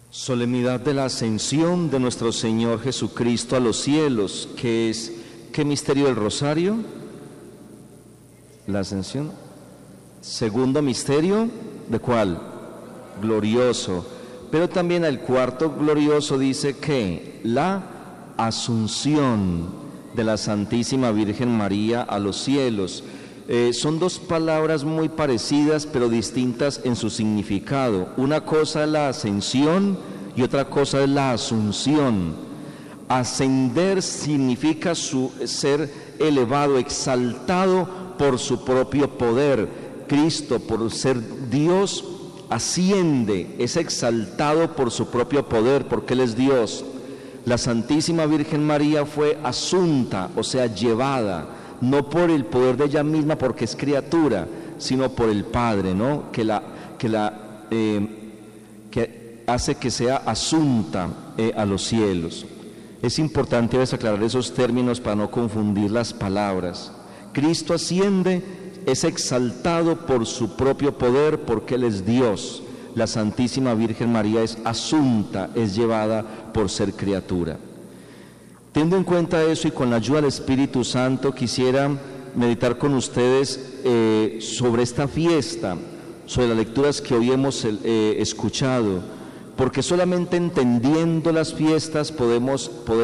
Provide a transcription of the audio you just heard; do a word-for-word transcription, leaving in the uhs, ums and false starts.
Solemnidad de la ascensión de nuestro Señor Jesucristo a los cielos, que es, ¿qué misterio del rosario? La ascensión. Segundo misterio, ¿de cuál? Glorioso. Pero también el cuarto glorioso dice que la asunción de la Santísima Virgen María a los cielos. Eh, son dos palabras muy parecidas pero distintas en su significado. Una cosa es la ascensión y otra cosa es la asunción. Ascender significa su, ser elevado, exaltado por su propio poder. Cristo, por ser Dios, asciende, es exaltado por su propio poder, porque Él es Dios. La Santísima Virgen María fue asunta, o sea, llevada, no por el poder de ella misma, porque es criatura, sino por el Padre, ¿no? Que la, que la, eh, que hace que sea asunta eh, a los cielos. Es importante a veces aclarar esos términos para no confundir las palabras. Cristo asciende, es exaltado por su propio poder, porque Él es Dios. La Santísima Virgen María es asunta, es llevada por ser criatura. Teniendo en cuenta eso y con la ayuda del Espíritu Santo, quisiera meditar con ustedes eh, sobre esta fiesta, sobre las lecturas que hoy hemos eh, escuchado, porque solamente entendiendo las fiestas podemos, podemos